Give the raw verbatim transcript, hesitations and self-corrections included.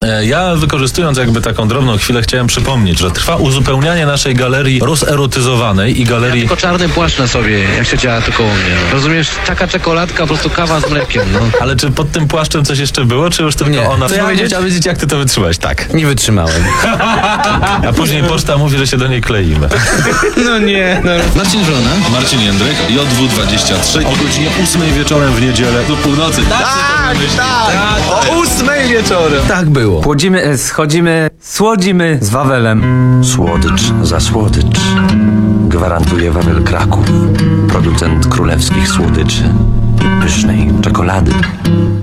Ja, wykorzystując jakby taką drobną chwilę, chciałem przypomnieć, że trwa uzupełnianie naszej galerii rozerotyzowanej i galerii... Ja tylko czarny płaszcz na sobie, jak się działa to koło mnie. Rozumiesz? Taka czekoladka, po prostu kawa z mlekiem, no. Ale czy pod tym płaszczem coś jeszcze było, czy już tylko Nie. ona... Co ja powiedzieć? chciałem wiedzieć, jak ty to wytrzymałeś. Tak. Nie wytrzymałem. A później poczta mówi, że się do niej kleimy. No nie. No. Marcin Wrona, Marcin Jędrek, J W dwadzieścia trzy o godzinie ósmej wieczorem w niedzielę do północy. Tak, tak. O ósmej wieczorem. Tak było. Płodzimy, e, schodzimy, słodzimy z Wawelem. Słodycz za słodycz. Gwarantuje Wawel Kraków. Producent królewskich słodyczy i pysznej czekolady.